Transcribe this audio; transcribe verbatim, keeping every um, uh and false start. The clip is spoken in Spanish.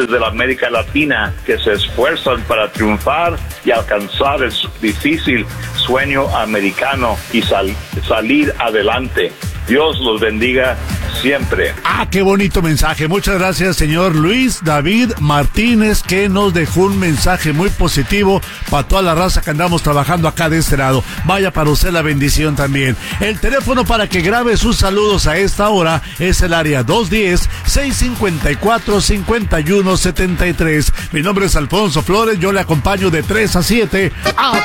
estudiantes de la América Latina que se esfuerzan para triunfar y alcanzar el difícil sueño americano y sal- salir adelante. Dios los bendiga siempre. Ah, qué bonito mensaje. Muchas gracias, señor Luis David Martínez, que nos dejó un mensaje muy positivo para toda la raza que andamos trabajando acá de este lado. Vaya para usted la bendición también. El teléfono para que grabe sus saludos a esta hora es el área dos uno cero, seis cinco cuatro, cinco uno siete tres. Mi nombre es Alfonso Flores, yo le acompaño de tres a siete. ¡A